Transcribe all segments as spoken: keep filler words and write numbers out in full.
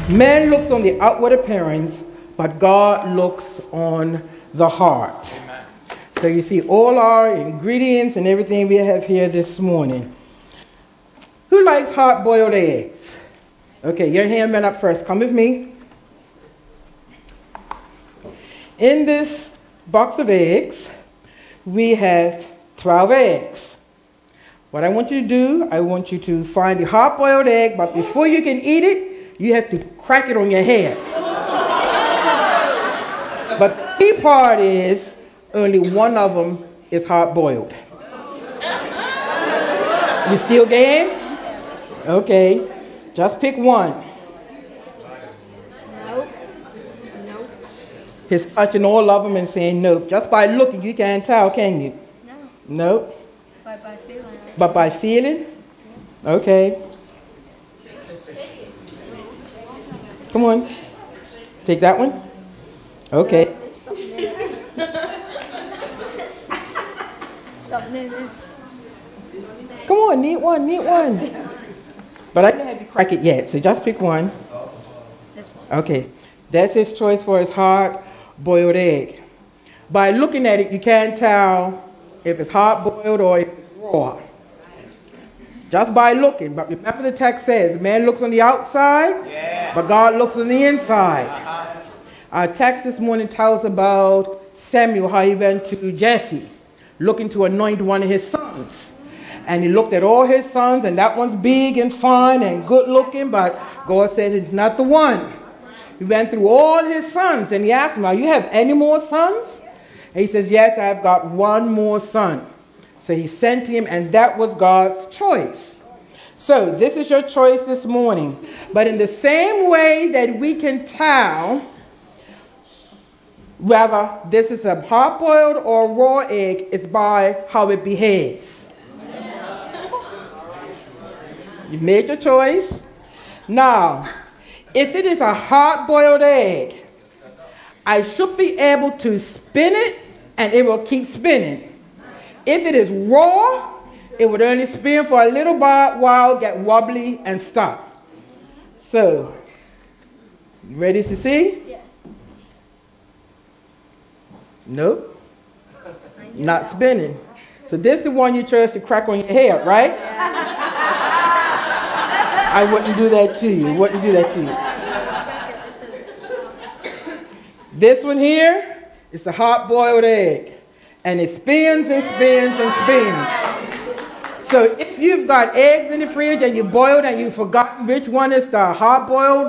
Man looks on the outward appearance, but God looks on the heart. Amen. So you see all our ingredients and everything we have here this morning. Who likes hard-boiled eggs? Okay, your hand went up first. Come with me. In this box of eggs, we have twelve eggs. What I want you to do, I want you to find the hard-boiled egg, but before you can eat it, you have to crack it on your head. But the key part is only one of them is hard-boiled. You still game? Okay, just pick one. Nope. Nope. He's touching all of them and saying nope. Just by looking, you can't tell, can you? No. Nope. But by feeling. But by feeling? Okay. Come on. Take that one. Okay. Something in it. Something in this. Come on, neat one, neat one. But I didn't have you crack it yet, so just pick one. This one. Okay. That's his choice for his hard-boiled egg. By looking at it, you can't tell if it's hard-boiled or if it's raw. Just by looking. But remember the text says, man looks on the outside, yeah, but God looks on the inside. Uh-huh. Our text this morning tells about Samuel, how he went to Jesse, looking to anoint one of his sons. And he looked at all his sons, and that one's big and fine and good looking, but God said it's not the one. He went through all his sons, and he asked him, "Are you have any more sons?" And he says, "Yes, I've got one more son." So he sent him, and that was God's choice. So this is your choice this morning. But in the same way that we can tell whether this is a hard-boiled or raw egg, is by how it behaves. You made your choice. Now, if it is a hard-boiled egg, I should be able to spin it, and it will keep spinning. If it is raw, it would only spin for a little while, get wobbly, and stop. So, you ready to see? Yes. Nope. Not spinning. So this is the one you chose to crack on your head, right? Yes. I wouldn't do that to you. Wouldn't do that to you. This one here is a hard-boiled egg. And it spins and spins and spins. So if you've got eggs in the fridge and you boiled and you've forgotten which one is the hard-boiled,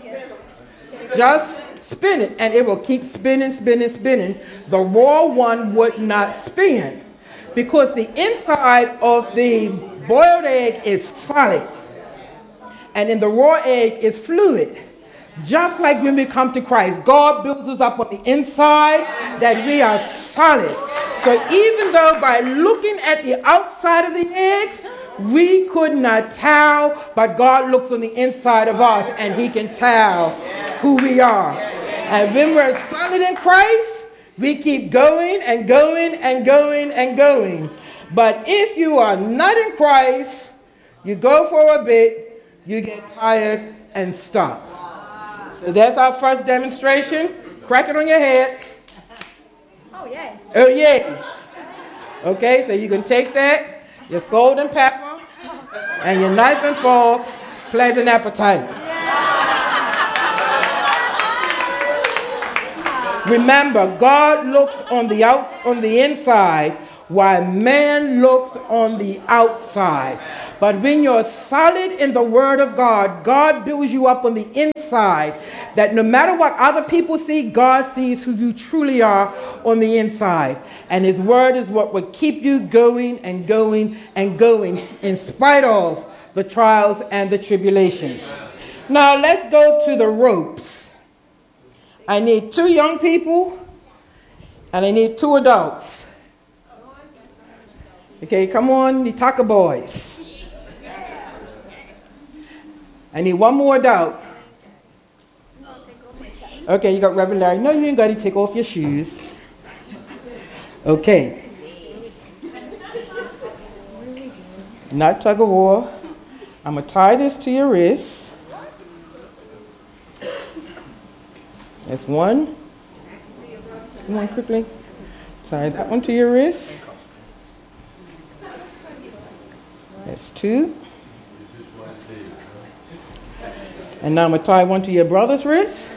just spin it and it will keep spinning, spinning, spinning. The raw one would not spin because the inside of the boiled egg is solid. And in the raw egg is fluid. Just like when we come to Christ, God builds us up on the inside that we are solid. So even though by looking at the outside of the eggs, we could not tell, but God looks on the inside of us and he can tell who we are. And when we're solid in Christ, we keep going and going and going and going. But if you are not in Christ, you go for a bit, you get tired and stop. So that's our first demonstration. Crack it on your head. Oh, yeah. Oh, yeah. Okay, so you can take that, your salt and pepper, and your knife and fork. Pleasant appetite. Yeah. Remember, God looks on the out, on the inside, while man looks on the outside. But when you're solid in the Word of God, God builds you up on the inside, that no matter what other people see, God sees who you truly are on the inside. And his Word is what will keep you going and going and going in spite of the trials and the tribulations. Now let's go to the ropes. I need two young people and I need two adults. Okay, come on, the Tucker boys. I need one more adult. Okay, you got Reverend Larry. No, you ain't got to take off your shoes. Okay. Not tug of war. I'm going to tie this to your wrist. That's one. Come on, quickly. Tie that one to your wrist. That's two. And now I'm going to tie one to your brother's wrist.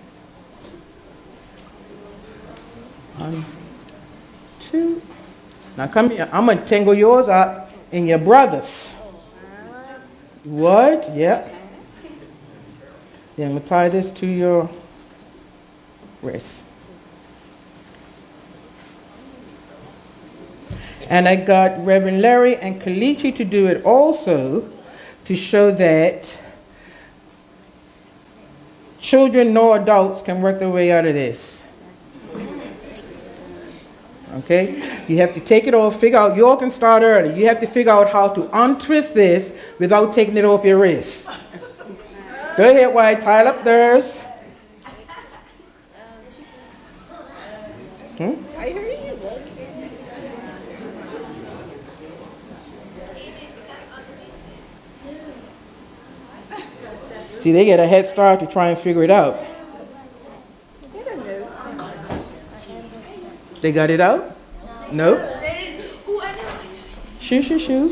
One, two. Now come here. I'm going to tangle yours up in your brother's. What? Yep. Then I'm going to tie this to your wrist. And I got Reverend Larry and Kalichi to do it also to show that children nor adults can work their way out of this. Okay? You have to take it off, figure out, you all can start early. You have to figure out how to untwist this without taking it off your wrist. Go ahead, White, tie it up theirs. Hmm? I heard you. See, they get a head start to try and figure it out. They got it out? No? Shoo, shoo, shoo.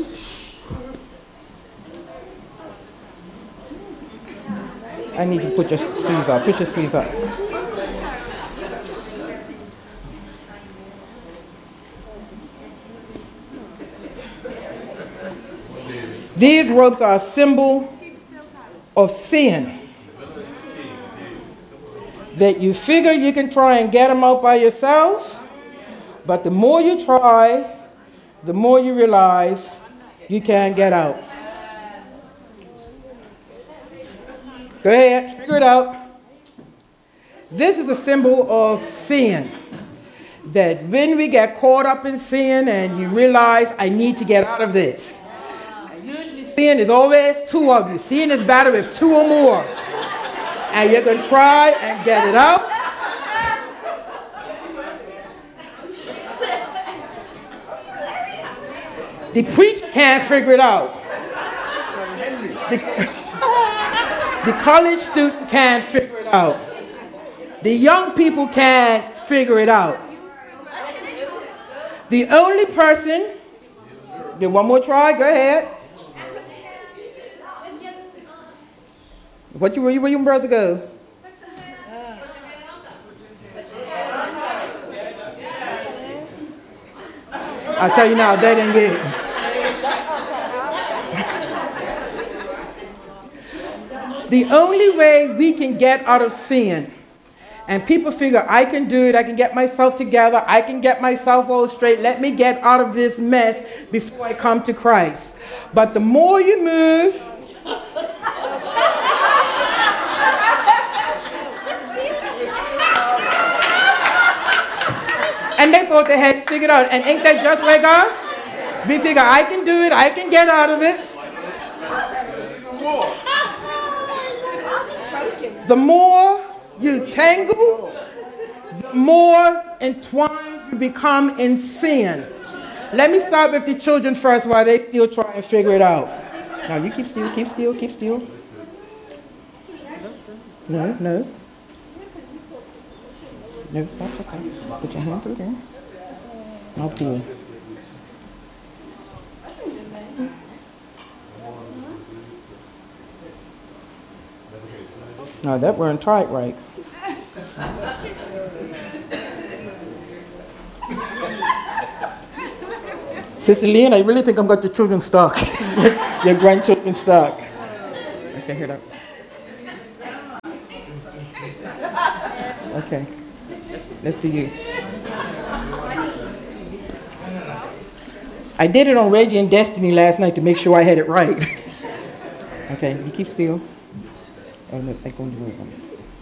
I need you to put your sleeves up. Push your sleeves up. These ropes are a symbol of sin. That you figure you can try and get them out by yourself, but the more you try, the more you realize you can't get out. Go ahead, figure it out. This is a symbol of sin. That when we get caught up in sin and you realize, I need to get out of this. Usually sin is always two of you. Sin is better with two or more. And you're going to try and get it out. The preacher can't figure it out. The, the college student can't figure it out. The young people can't figure it out. The only person, do one more try, go ahead. What you, where you, where your brother go? I'll tell you now, they didn't get it. The only way we can get out of sin, and people figure, I can do it, I can get myself together, I can get myself all straight, let me get out of this mess before I come to Christ. But the more you move, and they thought they had it figured out. And ain't that just like us? We figure, I can do it, I can get out of it. The more you tangle, the more entwined you become in sin. Let me start with the children first while they still try and figure it out. Now you keep still, keep still, keep still. No, no. No, stop, stop, stop. Put your hand through there. I'll pull. No, that weren't tight right. Sister Leanne, I really think I'm got your children stuck. Your grandchildren stuck. Okay, hear that. Okay. Let's do you. I did it on Radiant Destiny last night to make sure I had it right. Okay, you keep still. Oh, no, I go to the one.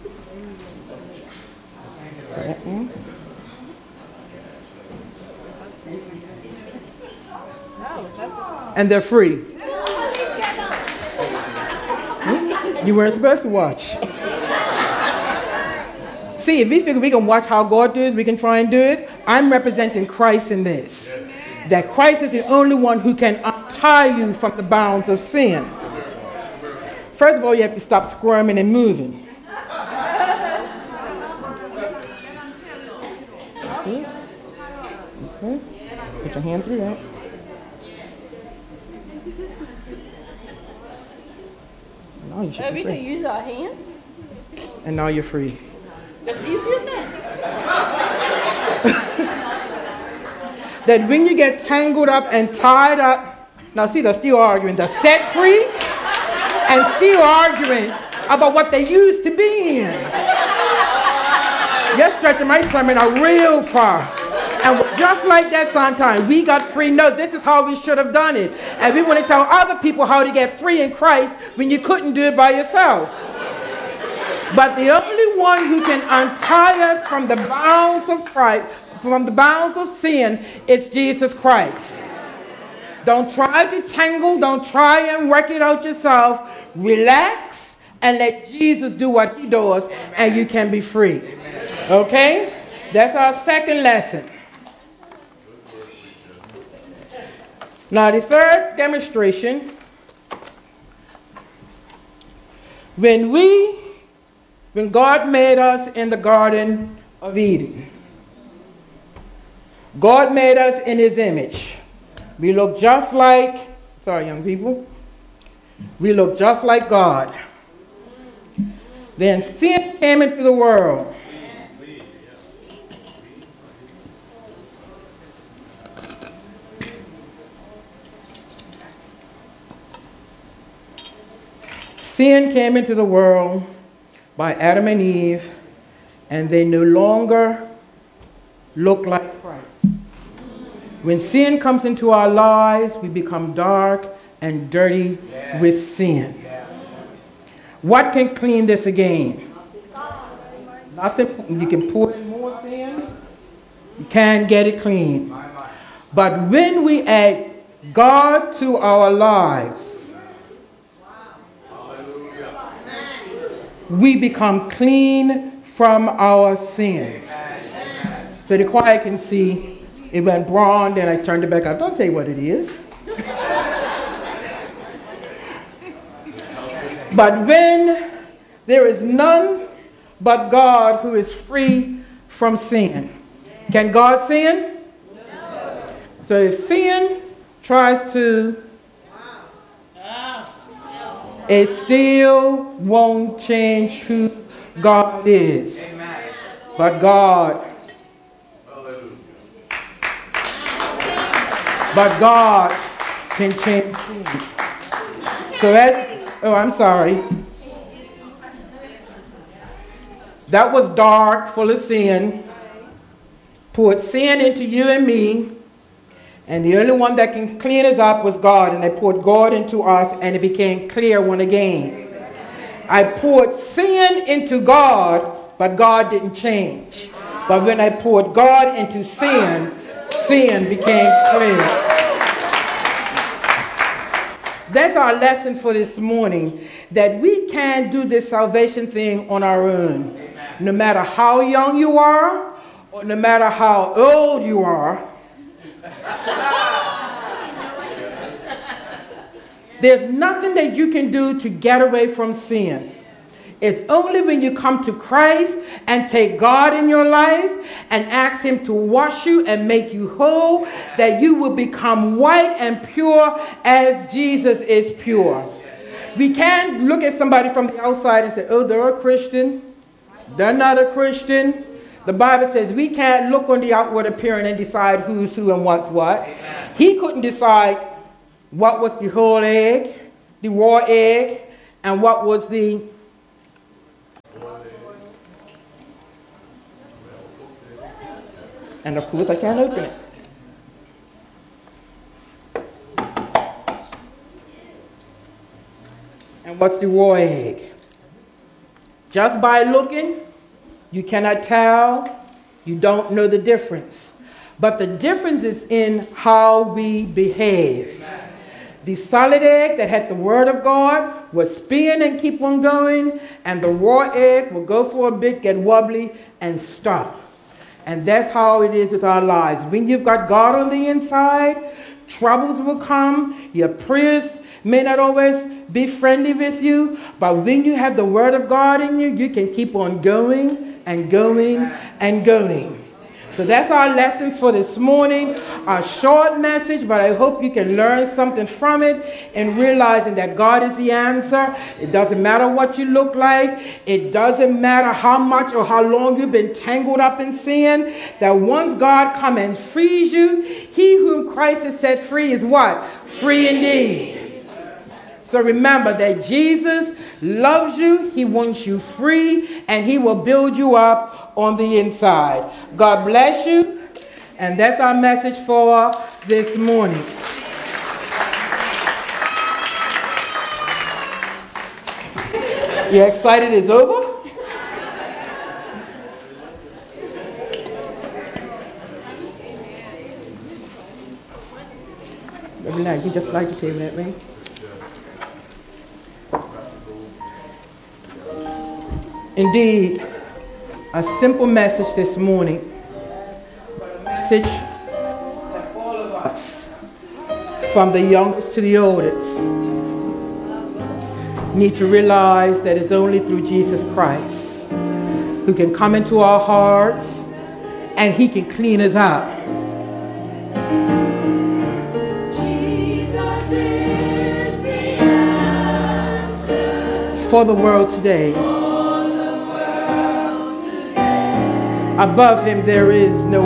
That one. And they're free. Hmm? You weren't supposed to watch. See, if we figure we can watch how God does, we can try and do it. I'm representing Christ in this. That Christ is the only one who can untie you from the bounds of sin. First of all, you have to stop squirming and moving. hand through that. Now you should Oh, be we free. can use our hands? And now you're free. That's easier than that. That when you get tangled up and tied up, now see, they're still arguing. They're set free and still arguing about what they used to be in. You're stretching my sermon out real far. And just like that sometimes, we got free. No, this is how we should have done it. And we want to tell other people how to get free in Christ when you couldn't do it by yourself. But the only one who can untie us from the bounds of Christ, from the bounds of sin, is Jesus Christ. Don't try to tangle. Don't try and work it out yourself. Relax and let Jesus do what he does, and you can be free. Okay? That's our second lesson. Now, the third demonstration, when we, when God made us in the Garden of Eden, God made us in his image. We look just like, sorry, young people, we look just like God. Then sin came into the world. Sin came into the world by Adam and Eve, and they no longer look like Christ. When sin comes into our lives, we become dark and dirty yeah. with sin. Yeah. What can clean this again? Nothing. You can pour in more sin. You can't get it clean. But when we add God to our lives, we become clean from our sins. So the choir can see it went brown, then I turned it back up. Don't tell you what it is. But when there is none but God who is free from sin. Can God sin? No. So if sin tries to, it still won't change who God is. Amen. But God, but God can change sin. So that's, oh, I'm sorry. That was dark, full of sin. Poured sin into you and me. And the only one that can clean us up was God. And I poured God into us, and it became clear one again. I poured sin into God, but God didn't change. But when I poured God into sin, sin became clear. That's our lesson for this morning. That we can't do this salvation thing on our own. No matter how young you are, or no matter how old you are, there's nothing that you can do to get away from sin. It's only when you come to Christ and take God in your life and ask him to wash you and make you whole that you will become white and pure as Jesus is pure. We can't look at somebody from the outside and say, oh, they're a Christian. They're not a Christian. The Bible says we can't look on the outward appearance and decide who's who and what's what. Amen. He couldn't decide what was the whole egg, the raw egg, and what was the and of course I can't open it. And what's the raw egg? Just by looking, you cannot tell. You don't know the difference. But the difference is in how we behave. Amen. The solid egg that had the word of God will spin and keep on going, and the raw egg will go for a bit, get wobbly, and stop. And that's how it is with our lives. When you've got God on the inside, troubles will come. Your prayers may not always be friendly with you, but when you have the word of God in you, you can keep on going and going and going. So that's our lessons for this morning. A short message, but I hope you can learn something from it and realizing that God is the answer. It doesn't matter what you look like. It doesn't matter how much or how long you've been tangled up in sin. That once God comes and frees you, he whom Christ has set free is what? Free indeed. So remember that Jesus loves you, he wants you free, and he will build you up on the inside. God bless you, and that's our message for this morning. You're excited it's over? Every night, you just like to table that, right? Indeed, a simple message this morning. A message that all of us, from the youngest to the oldest, need to realize that it's only through Jesus Christ who can come into our hearts and he can clean us up. Jesus is the answer for the world today. Above him there is no